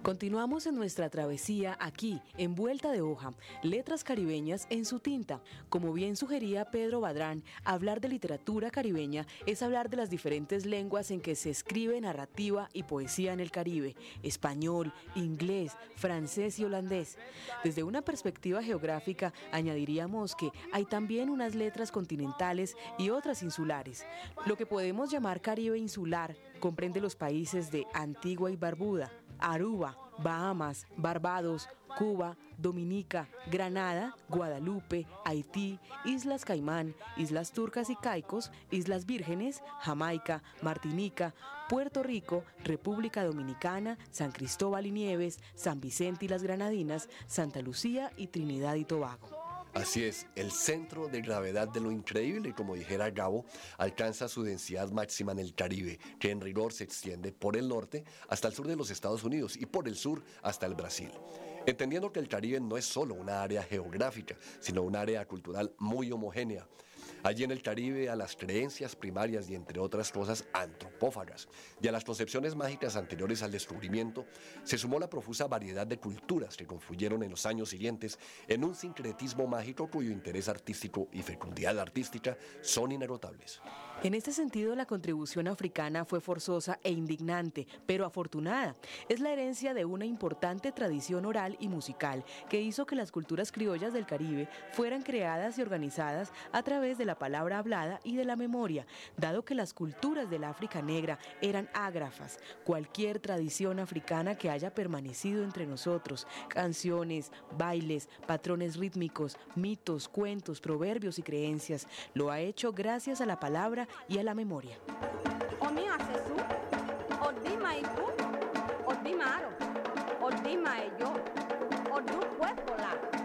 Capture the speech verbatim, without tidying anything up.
Continuamos en nuestra travesía aquí, en Vuelta de Hoja, letras caribeñas en su tinta. Como bien sugería Pedro Badrán, hablar de literatura caribeña es hablar de las diferentes lenguas en que se escribe narrativa y poesía en el Caribe: español, inglés, francés y holandés. Desde una perspectiva geográfica, añadiríamos que hay también unas letras continentales y otras insulares. Lo que podemos llamar Caribe insular comprende los países de Antigua y Barbuda, Aruba, Bahamas, Barbados, Cuba, Dominica, Granada, Guadalupe, Haití, Islas Caimán, Islas Turcas y Caicos, Islas Vírgenes, Jamaica, Martinica, Puerto Rico, República Dominicana, San Cristóbal y Nieves, San Vicente y las Granadinas, Santa Lucía y Trinidad y Tobago. Así es, el centro de gravedad de lo increíble, como dijera Gabo, alcanza su densidad máxima en el Caribe, que en rigor se extiende por el norte hasta el sur de los Estados Unidos y por el sur hasta el Brasil. Entendiendo que el Caribe no es solo una área geográfica, sino un área cultural muy homogénea. Allí en el Caribe, a las creencias primarias y, entre otras cosas, antropófagas, y a las concepciones mágicas anteriores al descubrimiento, se sumó la profusa variedad de culturas que confluyeron en los años siguientes en un sincretismo mágico cuyo interés artístico y fecundidad artística son inagotables. En este sentido, la contribución africana fue forzosa e indignante, pero afortunada. Es la herencia de una importante tradición oral y musical que hizo que las culturas criollas del Caribe fueran creadas y organizadas a través de la palabra hablada y de la memoria. Dado que las culturas del África negra eran ágrafas, cualquier tradición africana que haya permanecido entre nosotros, canciones, bailes, patrones rítmicos, mitos, cuentos, proverbios y creencias, lo ha hecho gracias a la palabra y a la memoria. Odima